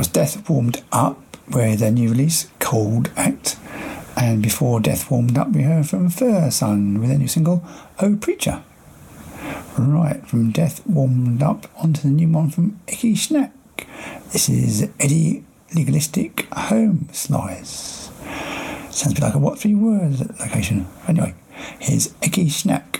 was Death Warmed Up with their new release, Cold Act. And before Death Warmed Up, we heard from Furson with their new single, Oh Preacher. Right, from Death Warmed Up onto the new one from Icky Snack. This is Eddie Legalistic Home Slice. Sounds a bit like a What 3 Words location. Anyway, here's Icky Snack.